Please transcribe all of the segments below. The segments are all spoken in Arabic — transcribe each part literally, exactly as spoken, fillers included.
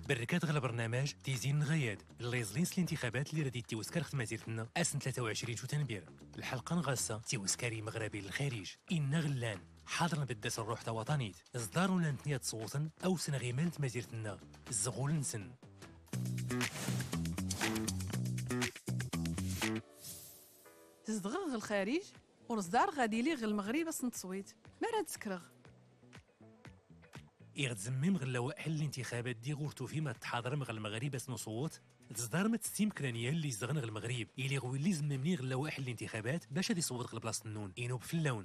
بركات غلا برنامج تيزين غياد اللي يزلينس الانتخابات اللي رديت تيوسكر ختمازيرتنا اسن ثلاثة وعشرين شو تنبير. الحلقة نغاسة تيوسكاري مغربي للخارج إن غلان حاضرا بالدس الروح تا وطنيت إصدار ولا نتنيا تصوتن أو سنغيمان تمازيرتنا الزغول نسن. تزدغغ الخارج ورصدار غادي لي غ المغرب اصن تصويت ما راه تسكرغ يغتزمم غلا واحل الانتخابات دي غورتو فيما تحاضر مغ المغرب اسنو صوت تصدار ما تستيمكرانيا اللي يزغن غ المغرب إلي غوي اللي زممني غلا واحل الانتخابات باش غادي يصوت غ بلاصه النون ينوب في اللون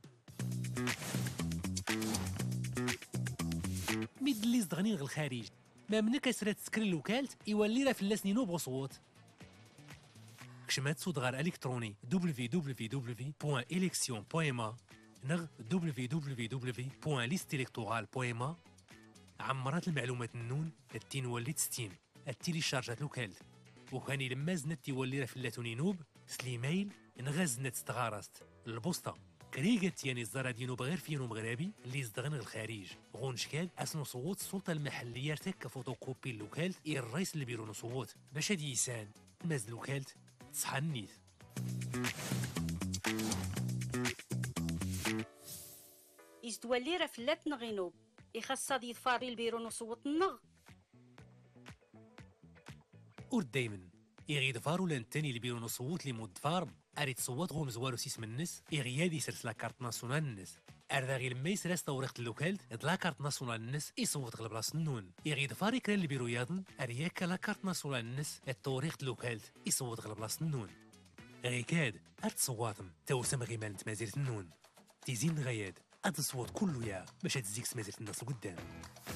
ميد اللي زدغني غ الخارج ما منك اسرات تسكر الوكالت يولي راه فلاس ينوب وصوت كشمات صدغار الكتروني دبليو دبليو دبليو بوان إليكسيون بوان ما نغ دبليو دبليو دبليو بوان ليست إلكتورال بوان ما عمرات المعلومات النون التين وليت ستيم التيلي شارجات لوكالت وكاني لما زنت تيولي راه فلاتوني نوب سليمايل نغازنت استغارست البوسطة كريغت يعني الزرا دينو بغير فينو مغربي اللي يزدغن الخارج غون شكال اسنو صوت السلطة المحلية ارتك فوتوكوبي اللوكالت إيه الرئيس اللي بيرو صوت باش هادي يسان ماز لوكالت تصحى النيت يزدولي راه فلات نغينوب يخص دي فاري البيرو نصوت النغ ورد دايما يغيد فارو لان التاني اللي بيرو نصوت لي مود فارم اريد صوت غو مزوالو سيس من الناس يغيادي يسرس لا كارت ناسيونال الناس اردا غير لما يسرس توريخت اللوكالت اد لا كارت ناسيونال الناس يصوت غل بلاص النون يغيد فاري كرا اللي بيرو ياضن ارياك لا كارت ناسيونال الناس اد توريخت اللوكالت يصوت غل بلاص النون غيكاد ارد صواتم توسم غيمان تمازيرت النون تيزين غياد اد الصوت كله يا باش تزيك سمازيرت الناس قدام.